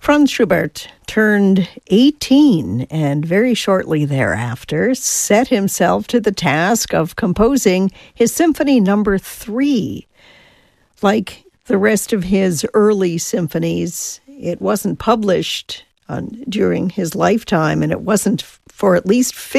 Franz Schubert turned 18 and very shortly thereafter set himself to the task of composing his Symphony Number 3. Like the rest of his early symphonies, it wasn't published during his lifetime, and it wasn't for at least